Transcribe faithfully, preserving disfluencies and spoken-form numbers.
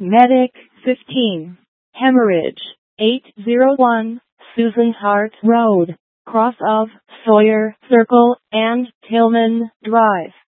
Medic fifteen. Hemorrhage. eight oh one. Susan Hart Road, cross of Sawyer Circle and Tillman Drive.